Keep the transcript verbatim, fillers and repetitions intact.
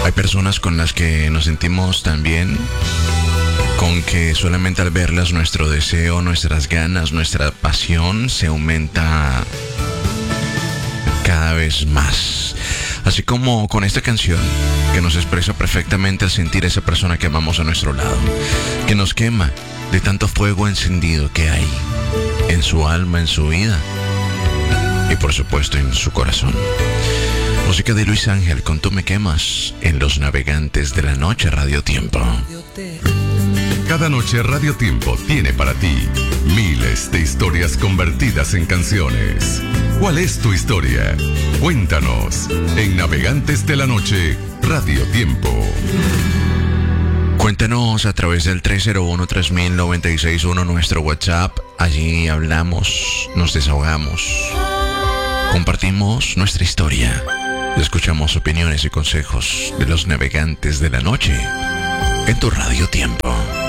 Hay personas con las que nos sentimos tan bien, con que solamente al verlas nuestro deseo, nuestras ganas, nuestra pasión se aumenta cada vez más. Así como con esta canción que nos expresa perfectamente el sentir a esa persona que amamos a nuestro lado, que nos quema de tanto fuego encendido que hay en su alma, en su vida y por supuesto en su corazón. Música de Luis Ángel con Tú me quemas en Los Navegantes de la Noche, Radio Tiempo. Cada noche Radio Tiempo tiene para ti miles de historias convertidas en canciones. ¿Cuál es tu historia? Cuéntanos en Navegantes de la Noche, Radio Tiempo. Cuéntanos a través del tres cero uno, tres mil, noventa y seis uno, nuestro WhatsApp. Allí hablamos, nos desahogamos, compartimos nuestra historia, escuchamos opiniones y consejos de los navegantes de la noche en tu Radio Tiempo.